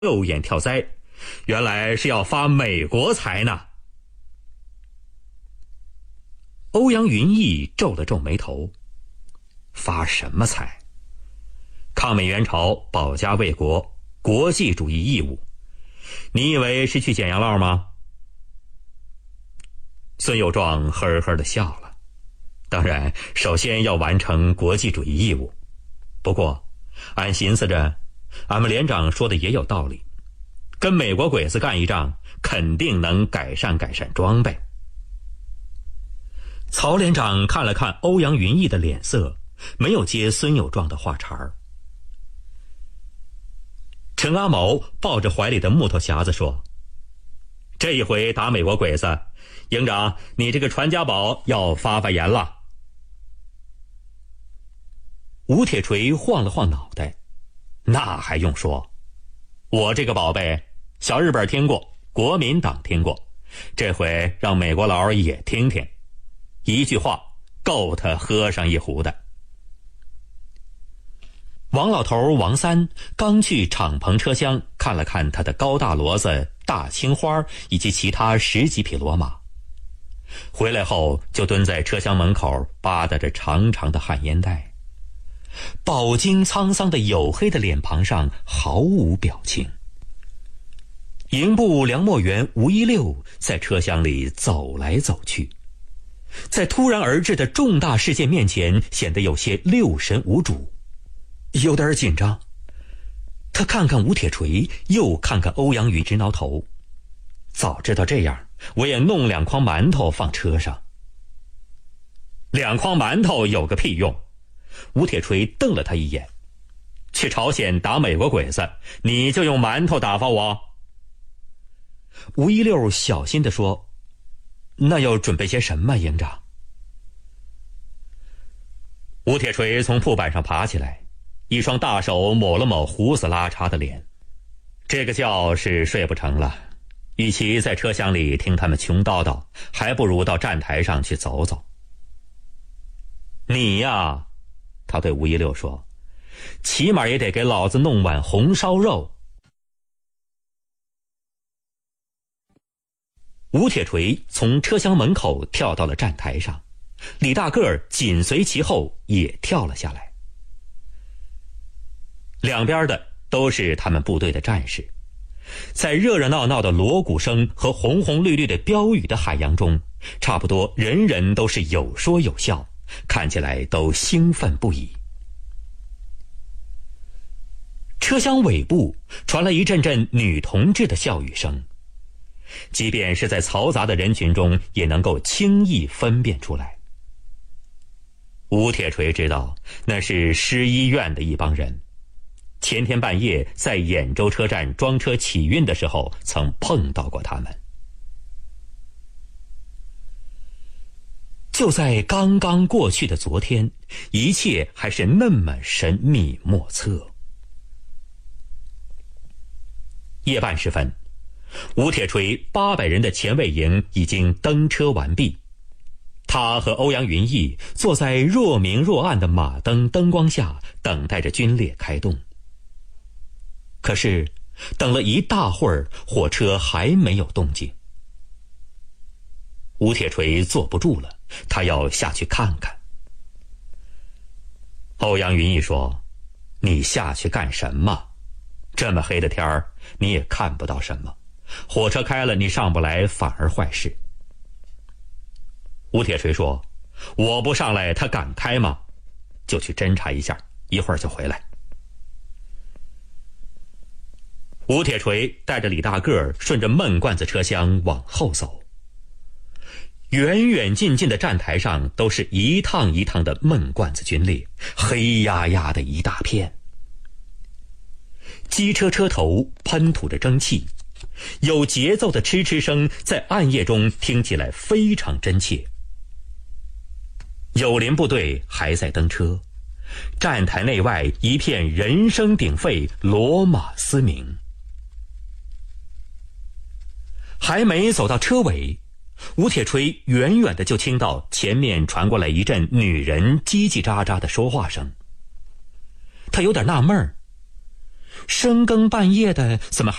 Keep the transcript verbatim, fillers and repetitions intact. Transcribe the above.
右眼跳灾，原来是要发美国财呢。欧阳云逸皱了皱眉头，发什么财？抗美援朝，保家卫国，国际主义义务，你以为是去捡洋烙吗？孙友壮呵呵地笑了，当然首先要完成国际主义义务，不过俺寻思着，俺们连长说的也有道理，跟美国鬼子干一仗，肯定能改善改善装备。曹连长看了看欧阳云逸的脸色，没有接孙友壮的话茬儿。陈阿毛抱着怀里的木头匣子说：“这一回打美国鬼子，营长，你这个传家宝要发发言了。”吴铁锤晃了晃脑袋，那还用说，我这个宝贝，小日本听过，国民党听过，这回让美国佬也听听，一句话够他喝上一壶的。王老头王三刚去敞篷车厢看了看他的高大骡子、大青花以及其他十几匹骡马，回来后就蹲在车厢门口吧嗒着长长的旱烟袋，饱经沧桑的黝黑的脸庞上毫无表情。营部梁墨员吴一六在车厢里走来走去，在突然而至的重大事件面前显得有些六神无主，有点紧张。他看看吴铁锤，又看看欧阳云，直挠头。早知道这样，我也弄两筐馒头放车上。两筐馒头有个屁用！吴铁锤瞪了他一眼。去朝鲜打美国鬼子，你就用馒头打发我？吴一六小心地说：“那要准备些什么，营长？”吴铁锤从铺板上爬起来，一双大手抹了抹胡子拉碴的脸。这个觉是睡不成了，与其在车厢里听他们穷叨叨，还不如到站台上去走走。你呀，他对吴一六说，起码也得给老子弄碗红烧肉。吴铁锤从车厢门口跳到了站台上，李大个儿紧随其后也跳了下来。两边的都是他们部队的战士，在热热闹闹的锣鼓声和红红绿绿的标语的海洋中，差不多人人都是有说有笑，看起来都兴奋不已。车厢尾部传来一阵阵女同志的笑语声，即便是在嘈杂的人群中，也能够轻易分辨出来。吴铁锤知道那是师医院的一帮人，前天半夜在兖州车站装车起运的时候曾碰到过他们。就在刚刚过去的昨天，一切还是那么神秘莫测。夜半时分，吴铁锤八百人的前卫营已经登车完毕，他和欧阳云逸坐在若明若暗的马灯灯光下，等待着军列开动。可是等了一大会儿，火车还没有动静。吴铁锤坐不住了，他要下去看看。欧阳云逸说：“你下去干什么？这么黑的天儿，你也看不到什么。火车开了，你上不来反而坏事。”吴铁锤说：“我不上来，他敢开吗？就去侦查一下，一会儿就回来。”吴铁锤带着李大个儿顺着闷罐子车厢往后走。远远近近的站台上都是一趟一趟的闷罐子军列，黑压压的一大片。机车车头喷吐着蒸汽，有节奏的嗤嗤声在暗夜中听起来非常真切。友邻部队还在登车，站台内外一片人声鼎沸，骡马嘶鸣。还没走到车尾，吴铁锤远远的就听到前面传过来一阵女人叽叽喳喳的说话声。他有点纳闷儿， 深更半夜的，怎么还